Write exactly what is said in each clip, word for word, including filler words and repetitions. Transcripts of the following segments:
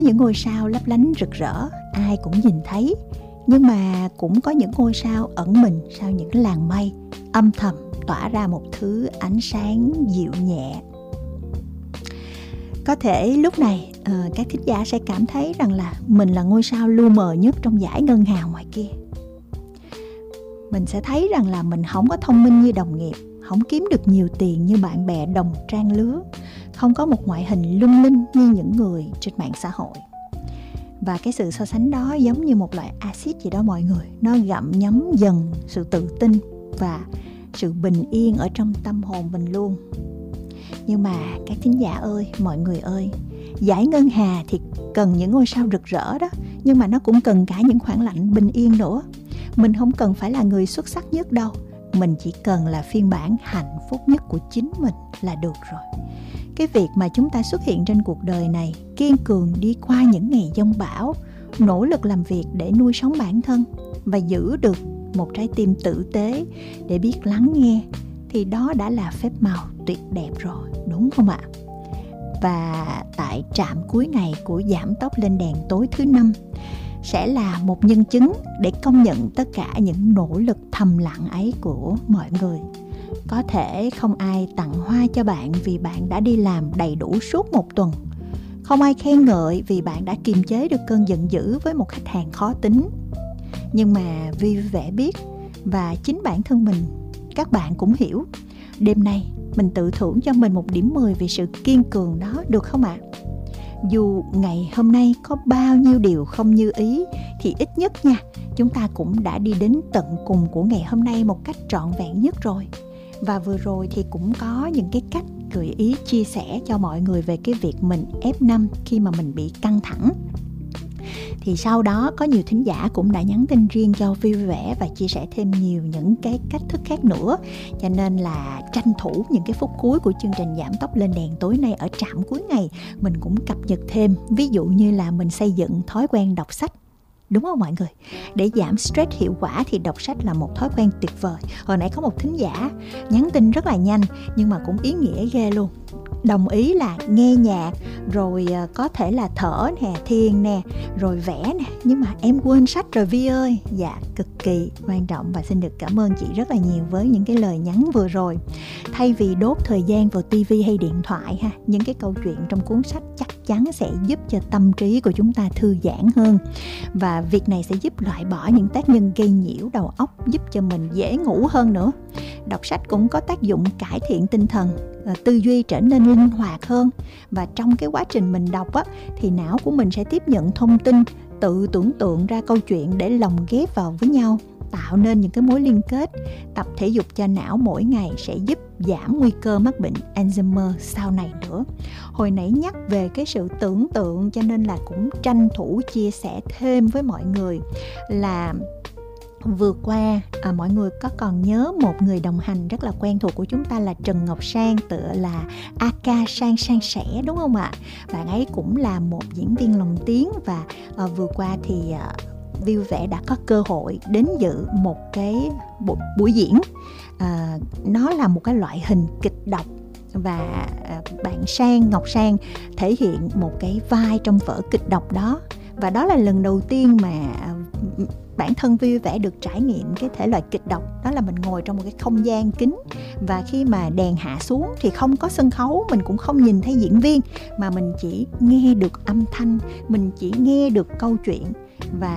Những ngôi sao lấp lánh rực rỡ, ai cũng nhìn thấy. Nhưng mà cũng có những ngôi sao ẩn mình sau những làn mây, âm thầm tỏa ra một thứ ánh sáng dịu nhẹ. Có thể lúc này uh, các thính giả sẽ cảm thấy rằng là mình là ngôi sao lu mờ nhất trong dải ngân hà ngoài kia. Mình sẽ thấy rằng là mình không có thông minh như đồng nghiệp, không kiếm được nhiều tiền như bạn bè đồng trang lứa, không có một ngoại hình lung linh như những người trên mạng xã hội. Và cái sự so sánh đó giống như một loại axit gì đó mọi người. Nó gặm nhấm dần sự tự tin và sự bình yên ở trong tâm hồn mình luôn. Nhưng mà các thính giả ơi, mọi người ơi, dải ngân hà thì cần những ngôi sao rực rỡ đó, nhưng mà nó cũng cần cả những khoảng lặng bình yên nữa. Mình không cần phải là người xuất sắc nhất đâu, mình chỉ cần là phiên bản hạnh phúc nhất của chính mình là được rồi. Cái việc mà chúng ta xuất hiện trên cuộc đời này, kiên cường đi qua những ngày giông bão, nỗ lực làm việc để nuôi sống bản thân và giữ được một trái tim tử tế để biết lắng nghe, thì đó đã là phép màu tuyệt đẹp rồi, đúng không ạ? Và tại trạm cuối ngày của giảm tốc lên đèn tối thứ năm sẽ là một nhân chứng để công nhận tất cả những nỗ lực thầm lặng ấy của mọi người. Có thể không ai tặng hoa cho bạn vì bạn đã đi làm đầy đủ suốt một tuần. Không ai khen ngợi vì bạn đã kiềm chế được cơn giận dữ với một khách hàng khó tính. Nhưng mà Vi vui vẻ biết, và chính bản thân mình, các bạn cũng hiểu, đêm nay mình tự thưởng cho mình một điểm mười vì sự kiên cường đó, được không ạ? Dù ngày hôm nay có bao nhiêu điều không như ý, thì ít nhất nha, chúng ta cũng đã đi đến tận cùng của ngày hôm nay một cách trọn vẹn nhất rồi. Và vừa rồi thì cũng có những cái cách gợi ý chia sẻ cho mọi người về cái việc mình ép năm khi mà mình bị căng thẳng. Thì sau đó có nhiều thính giả cũng đã nhắn tin riêng cho Vi vui vẻ và chia sẻ thêm nhiều những cái cách thức khác nữa. Cho nên là tranh thủ những cái phút cuối của chương trình giảm tốc lên đèn tối nay ở trạm cuối ngày, mình cũng cập nhật thêm. Ví dụ như là mình xây dựng thói quen đọc sách. Đúng không mọi người? Để giảm stress hiệu quả thì đọc sách là một thói quen tuyệt vời. Hồi nãy có một thính giả nhắn tin rất là nhanh nhưng mà cũng ý nghĩa ghê luôn. Đồng ý là nghe nhạc, rồi có thể là thở nè, thiền nè, rồi vẽ nè. Nhưng mà em quên sách rồi Vi ơi. Dạ, cực kỳ quan trọng và xin được cảm ơn chị rất là nhiều với những cái lời nhắn vừa rồi. Thay vì đốt thời gian vào tivi hay điện thoại ha, những cái câu chuyện trong cuốn sách chắc chắn sẽ giúp cho tâm trí của chúng ta thư giãn hơn. Và việc này sẽ giúp loại bỏ những tác nhân gây nhiễu đầu óc, giúp cho mình dễ ngủ hơn nữa. Đọc sách cũng có tác dụng cải thiện tinh thần, tư duy trở nên linh hoạt hơn. Và trong cái quá trình mình đọc á, thì não của mình sẽ tiếp nhận thông tin, tự tưởng tượng ra câu chuyện để lồng ghép vào với nhau, tạo nên những cái mối liên kết. Tập thể dục cho não mỗi ngày sẽ giúp giảm nguy cơ mắc bệnh Alzheimer sau này nữa. Hồi nãy nhắc về cái sự tưởng tượng cho nên là cũng tranh thủ chia sẻ thêm với mọi người là vừa qua à, mọi người có còn nhớ một người đồng hành rất là quen thuộc của chúng ta là Trần Ngọc Sang, tựa là a ca Sang Sang Sẻ, đúng không ạ? Bạn ấy cũng là một diễn viên lồng tiếng và à, vừa qua thì à, Vi vui vẻ đã có cơ hội đến dự một cái bu- buổi diễn. À, nó là một cái loại hình kịch độc và à, bạn Sang, Ngọc Sang thể hiện một cái vai trong vở kịch độc đó. Và đó là lần đầu tiên mà bản thân Vi vui vẻ được trải nghiệm cái thể loại kịch độc. Đó là mình ngồi trong một cái không gian kín, và khi mà đèn hạ xuống thì không có sân khấu, mình cũng không nhìn thấy diễn viên, mà mình chỉ nghe được âm thanh, mình chỉ nghe được câu chuyện. Và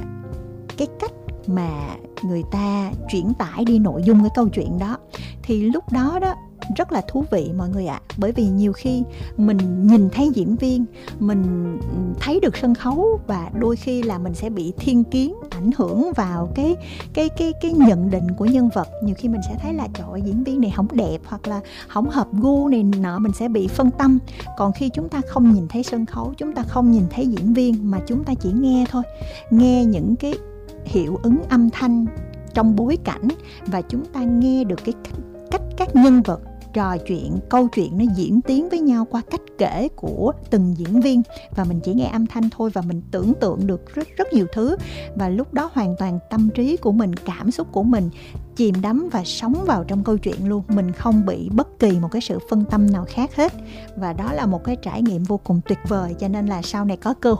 cái cách mà người ta chuyển tải đi nội dung cái câu chuyện đó thì lúc đó đó rất là thú vị mọi người ạ. À. Bởi vì nhiều khi mình nhìn thấy diễn viên, mình thấy được sân khấu, và đôi khi là mình sẽ bị thiên kiến, ảnh hưởng vào cái cái cái cái nhận định của nhân vật. Nhiều khi mình sẽ thấy là trời ơi, diễn viên này không đẹp hoặc là không hợp gu này nọ, mình sẽ bị phân tâm. Còn khi chúng ta không nhìn thấy sân khấu, chúng ta không nhìn thấy diễn viên mà chúng ta chỉ nghe thôi, nghe những cái hiệu ứng âm thanh trong bối cảnh, và chúng ta nghe được cái cách, cách các nhân vật trò chuyện, câu chuyện nó diễn tiến với nhau qua cách kể của từng diễn viên, và mình chỉ nghe âm thanh thôi và mình tưởng tượng được rất rất nhiều thứ. Và lúc đó hoàn toàn tâm trí của mình, cảm xúc của mình chìm đắm và sống vào trong câu chuyện luôn. Mình không bị bất kỳ một cái sự phân tâm nào khác hết. Và đó là một cái trải nghiệm vô cùng tuyệt vời. Cho nên là sau này có cơ